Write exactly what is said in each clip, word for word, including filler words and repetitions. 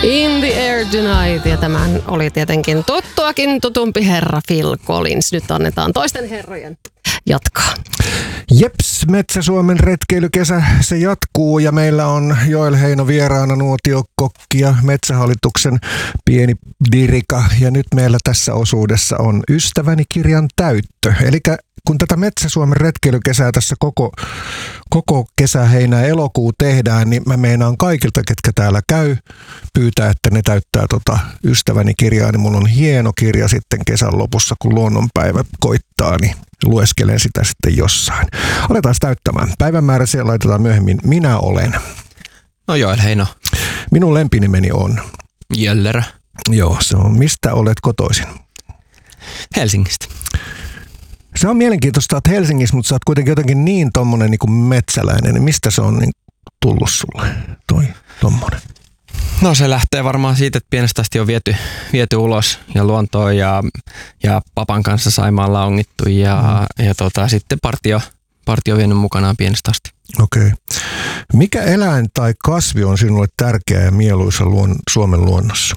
In the Air Tonight, ja tämän oli tietenkin tuttuakin tutumpi herra Phil Collins. Nyt annetaan toisten herrojen jatkaa. Jeps, Metsä-Suomen retkeilykesä, se jatkuu ja meillä on Joel Heino vieraana, nuotiokokki ja Metsähallituksen pieni dirika. Ja nyt meillä tässä osuudessa on Ystäväni kirjan täyttö. Eli kun tätä Metsä-Suomen retkeilykesää tässä koko, koko kesä, heinä ja elokuu tehdään, niin mä meinaan kaikilta, ketkä täällä käy, pyytää, että ne täyttää tota Ystäväni kirjaa. Niin mulla on hieno kirja sitten kesän lopussa, kun luonnonpäivä koittaa, niin lueskelen sitä sitten jossain. Aletaan täyttämään. Päivämäärä siellä laitetaan myöhemmin. Minä olen. No Joel Heino. Minun lempinimeni on. Jöllerö. Joo, se on. Mistä olet kotoisin? Helsingistä. Se on mielenkiintoista, että Helsingissä, mutta sä oot kuitenkin jotenkin niin tommonen niin kuin metsäläinen. Mistä se on niin tullut sulle, toi tommonen? No se lähtee varmaan siitä, että pienestä asti on viety, viety ulos ja luontoon ja, ja papan kanssa Saimaalla ongittu ja, mm. ja tota, sitten partio, partio vienyt mukanaan pienestä asti. Okei. Okay. Mikä eläin tai kasvi on sinulle tärkeä ja mieluisa luon, Suomen luonnossa?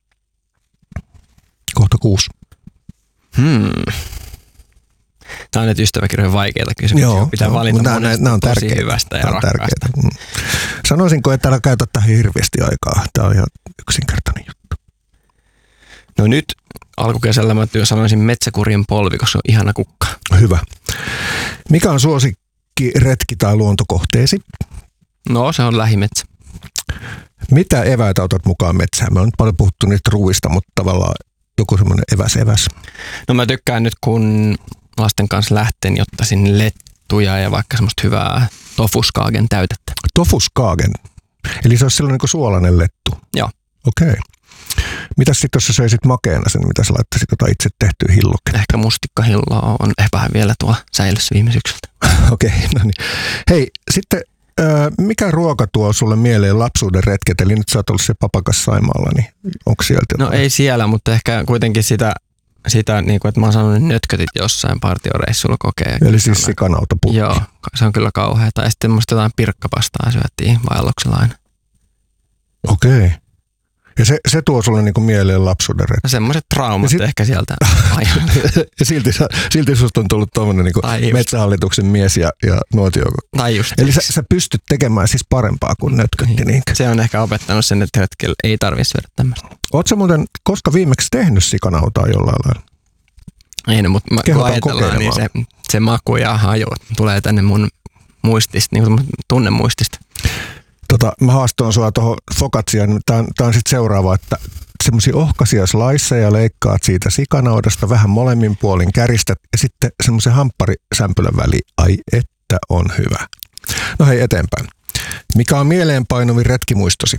Kohta kuusi. Hmm. Tämä on nyt ystäväkirjojen vaikeita kysymyksiä. Joo, pitää joo, valita nämä, nämä on tosi tärkeitä, hyvästä ja rakkaasta. Mm. Sanoisinko, että älä käytä tähän hirveästi aikaa. Tämä on ihan yksinkertainen juttu. No nyt alkukesällä mä sanoisin metsäkurjen polvi, koska se on ihana kukka. Hyvä. Mikä on suosikki retki tai luontokohteesi? No se on lähimetsä. Mitä eväitä otat mukaan metsään? Me on nyt paljon puhuttu niistä ruuista, mutta tavallaan joku semmoinen eväs eväs. No mä tykkään nyt, kun lasten kanssa lähten, jotta sinne lettuja ja vaikka semmoista hyvää tofuskaagen täytettä. Tofuskaagen? Eli se olisi sellainen niin kuin suolainen lettu? Joo. Okei. Okay. Mitäs sitten, jos sä söisit makeana sen, mitä sä laittaisit jotain itse tehtyä hilloketta? Ehkä mustikkahilloa on vähän vielä tuo säilössä viime syksyltä. Okei, okay, no niin. Hei, sitten mikä ruoka tuo sulle mieleen lapsuuden retket? Eli nyt sä oot ollut se papakas Saimaalla, niin onko sieltä jotain? No ei siellä, mutta ehkä kuitenkin sitä, sitä niin kuin, että mä oon sanonut nötkötit jossain partioreissulla kokea. Eli siis sikanautapukki. Joo, se on kyllä kauheata. Ja sitten musta jotain pirkkapastaa syöttiin vaelluksella aina. Okei. Okay. Ja se, se tuo sulle niinku mieleen lapsuuden retket? No semmoiset traumat sit ehkä sieltä aina. Ja silti, silti susta on tullut tommonen niinku Metsähallituksen mies ja, ja nuotiokokki. Tai just. Eli sä, sä pystyt tekemään siis parempaa kuin nötkötti niinkö? Se on ehkä opettanut sen, että hetkellä ei tarvitse syödä tämmöistä. Oot sä muuten koska viimeksi tehnyt sikanautaa jollain lailla? Ei no, mutta kun ajatellaan, niin se, se maku ja haju tulee tänne mun muistista, niin kuin tunnemuistista. Tota, mä haastoin sua tuohon fokatsiaan. Tää on, tää on sitten seuraava, että semmoisia ohkaisia sliceja leikkaat siitä sikanaudasta, vähän molemmin puolin käristät ja sitten semmoisen hampparisämpylän väliin. Ai että on hyvä. No hei, eteenpäin. Mikä on mieleenpainuvin retkimuistosi?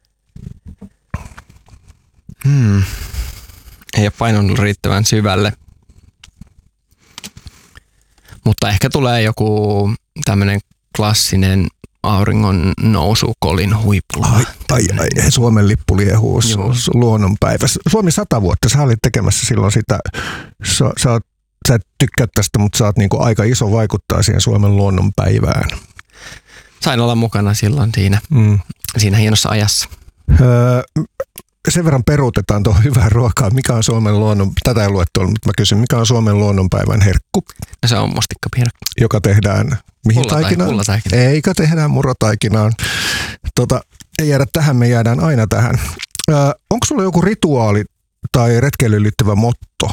Hmm. Ei ole painunut riittävän syvälle. Mutta ehkä tulee joku tämmöinen klassinen auringon nousu Kolin huipulla. Ai, ai, ai, Suomen lippu liehuu luonnonpäivä. Suomi sata vuotta, sä olit tekemässä silloin sitä, sä, sä, oot, sä et tykkää tästä, mutta sä oot niinku aika iso vaikuttaa siihen Suomen luonnonpäivään. Sain olla mukana silloin siinä, mm. siinä hienossa ajassa. Öö, sen verran peruutetaan tuohon hyvää ruokaa. Mikä on Suomen luonnon, tätä ei luettu, mutta mä kysyn, mikä on Suomen luonnonpäivän herkku? Se on mustikkapiirakka. Joka tehdään mihin taikinaan? Pullataikinaan. Eikä tehdään murotaikinaan. Tota, ei jäädä tähän, me jäädään aina tähän. Öö, onko sulla joku rituaali tai retkeilyyn liittyvä motto?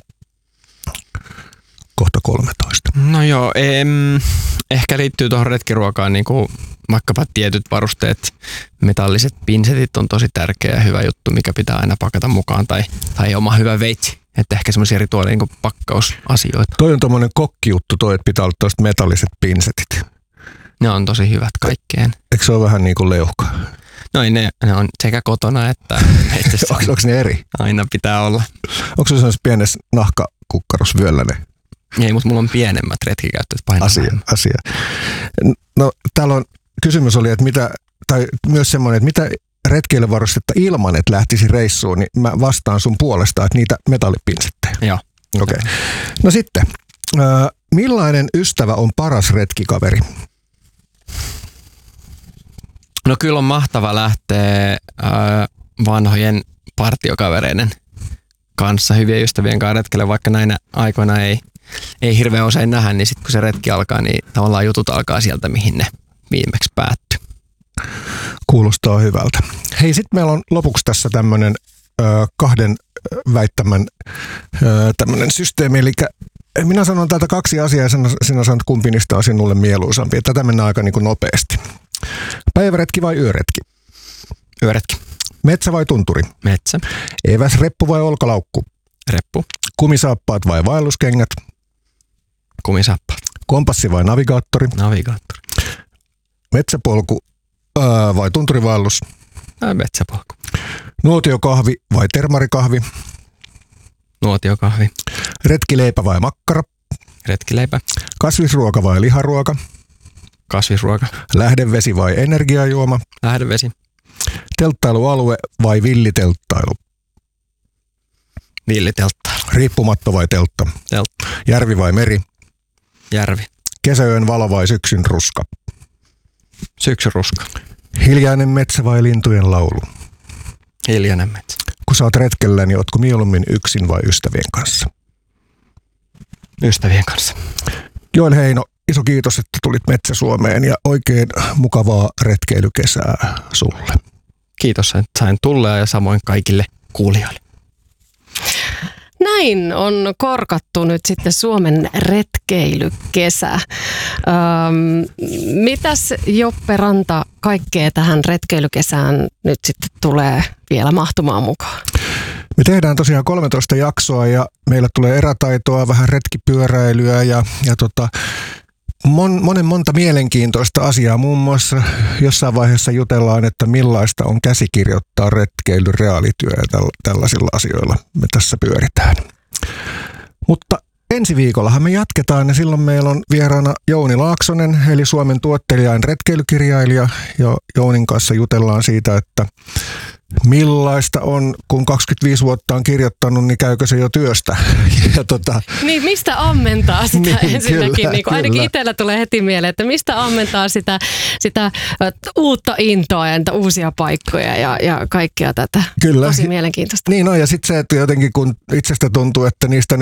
Kohta kolmetoista. No joo, em, ehkä liittyy tuohon retkiruokaan niin kuin vaikkapa tietyt varusteet, metalliset pinsetit on tosi tärkeä ja hyvä juttu, mikä pitää aina pakata mukaan tai, tai oma hyvä veitsi. Että ehkä semmoisia rituaaleja niin kuin pakkausasioita. Toi on tommonen kokkijuttu toi, että pitää olla toiset metalliset pinsetit. Ne on tosi hyvät kaikkeen. Eikö se ole vähän niin kuin leuhka? No ne, ne on sekä kotona että... että onko ne eri? Aina pitää olla. Onko se sellaisessa pienessä nahkakukkarusvyöllä ne? Ei, mutta mulla on pienemmät retkikäyttöt painaa. Asia, asia. No täällä on, kysymys oli, että mitä, tai myös semmoinen, että mitä retkeilyvarustetta ilman, että lähtisi reissuun, niin mä vastaan sun puolesta, että niitä metallipinsettejä. Joo. Okei. Okay. No sitten, äh, millainen ystävä on paras retkikaveri? No kyllä on mahtava lähteä äh, vanhojen partiokavereiden kanssa, hyvien ystävien kanssa retkelle, vaikka näinä aikoina ei, ei hirveän usein nähdä, niin sitten kun se retki alkaa, niin tavallaan jutut alkaa sieltä, mihin ne viimeksi päättyy. Kuulostaa hyvältä. Hei, sitten meillä on lopuksi tässä tämmöinen kahden väittämän ö, tämmöinen systeemi, eli minä sanon täältä kaksi asiaa ja sinä, sinä sanot, kumpi niistä on sinulle mieluisampi. Tätä mennään aika niin kuin nopeasti. Päiväretki vai yöretki? Yöretki. Metsä vai tunturi? Metsä. Eväsreppu vai olkalaukku? Reppu. Kumisaappaat vai vaelluskengät? Kumisaappaat. Kompassi vai navigaattori? Navigaattori. Metsäpolku ää, vai tunturivaellus? Ää, metsäpolku. Nuotiokahvi vai termarikahvi? Nuotiokahvi. Retkileipä vai makkara? Retkileipä. Kasvisruoka vai liharuoka? Kasvisruoka. Lähdevesi vai energiajuoma? Lähdevesi. Telttailualue vai villitelttailu? Villitelttailu. Riippumatto vai teltta? Teltta. Järvi vai meri? Järvi. Kesäyön valo vai syksyn ruska? Syksyn ruska. Hiljainen metsä vai lintujen laulu? Hiljainen metsä. Kun sä oot retkellä, niin ootko mieluummin yksin vai ystävien kanssa? Ystävien kanssa. Joel Heino, iso kiitos, että tulit Metsä Suomeen ja oikein mukavaa retkeilykesää sulle. Kiitos, että sain tulla ja samoin kaikille kuulijoille. Näin on korkattu nyt sitten Suomen retkeilykesä. Öm, mitäs Joppe Ranta kaikkea tähän retkeilykesään nyt sitten tulee vielä mahtumaan mukaan? Me tehdään tosiaan kolmetoista jaksoa ja meillä tulee erätaitoa, vähän retkipyöräilyä ja, ja tota, mon, monen monta mielenkiintoista asiaa. Muun muassa jossain vaiheessa jutellaan, että millaista on käsikirjoittaa retkeily, reaalityö ja täl, tällaisilla asioilla me tässä pyöritään. Mutta ensi viikollahan me jatketaan ja silloin meillä on vieraana Jouni Laaksonen, eli Suomen tuottelijain retkeilykirjailija. Ja Jounin kanssa jutellaan siitä, että millaista on, kun kaksikymmentäviisi vuotta on kirjoittanut, niin käykö se jo työstä? Ja tota, niin, mistä ammentaa sitä niin, ensinnäkin? kyllä, niin kuin ainakin kyllä. itsellä tulee heti mieleen, että mistä ammentaa sitä, sitä uutta intoa ja uusia paikkoja ja, ja kaikkea tätä. Kyllä. Tosi mielenkiintoista. Niin on, ja sitten se, että jotenkin kun itsestä tuntuu, että niistä